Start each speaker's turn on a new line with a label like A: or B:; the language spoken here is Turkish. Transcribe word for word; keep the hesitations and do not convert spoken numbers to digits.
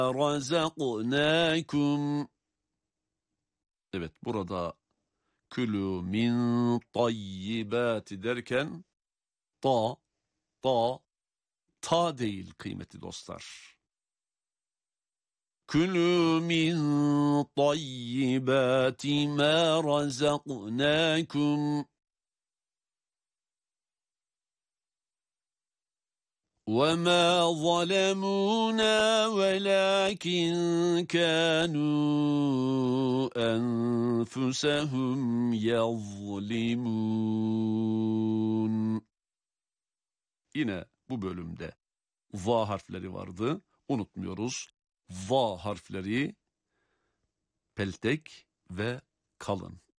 A: رَزَقْنَاكُمْ. Evet, burada külü min tayyibati derken ta, ta, ta değil kıymetli dostlar. Külü min tayyibati ma razaknakum. وَمَا ظَلَمُونَا وَلَكِنْ كَانُوا أَنفُسَهُمْ يَظْلِمُونَ. Yine bu bölümde va harfleri vardı. Unutmuyoruz. Va harfleri peltek ve kalın.